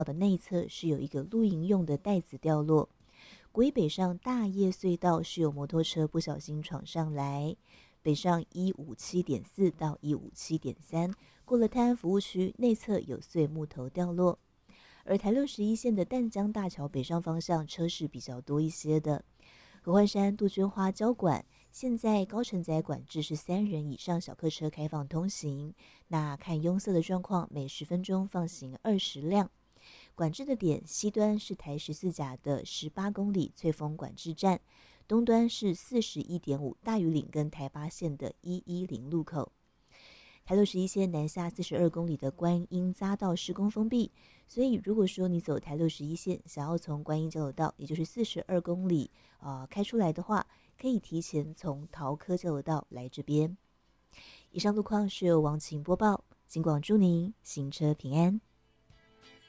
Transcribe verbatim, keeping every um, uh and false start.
的内侧是有一个露营用的袋子掉落。国一北上大叶隧道是有摩托车不小心闯上来，北上一五七点四到一五七点三，过了泰安服务区内侧有碎木头掉落。而台六十一线的淡江大桥北上方向车是比较多一些的。合欢山杜鹃花交管现在高承载管制是三人以上小客车开放通行，那看拥塞的状况，每十分钟放行二十辆。管制的点西端是台十四甲的十八公里翠峰管制站，东端是四十一点五大屿岭跟台八线的一一零路口。台六十一线南下四十二公里的观音匝道施工封闭，所以如果说你走台六十一线，想要从观音交流道，也就是四十二公里呃开出来的话，可以提前从桃科交流道来这边。以上路况是由王晴播报，金广祝您行车平安。